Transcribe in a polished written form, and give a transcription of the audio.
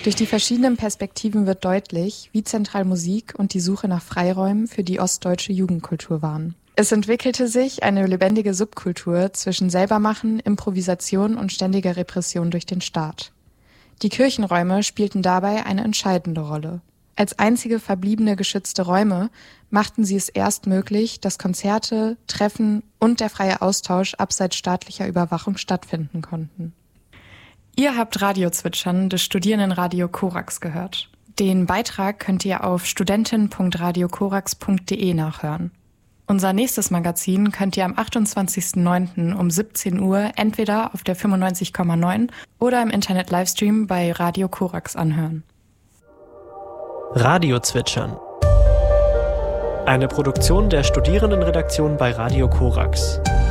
Durch die verschiedenen Perspektiven wird deutlich, wie zentral Musik und die Suche nach Freiräumen für die ostdeutsche Jugendkultur waren. Es entwickelte sich eine lebendige Subkultur zwischen Selbermachen, Improvisation und ständiger Repression durch den Staat. Die Kirchenräume spielten dabei eine entscheidende Rolle. Als einzige verbliebene geschützte Räume machten sie es erst möglich, dass Konzerte, Treffen und der freie Austausch abseits staatlicher Überwachung stattfinden konnten. Ihr habt Radiozwitschern des Studierendenradio Korax gehört. Den Beitrag könnt ihr auf studentin.radiokorax.de nachhören. Unser nächstes Magazin könnt ihr am 28.09. um 17 Uhr entweder auf der 95,9 oder im Internet-Livestream bei Radio Korax anhören. Radiozwitschern. Eine Produktion der Studierendenredaktion bei Radio Korax.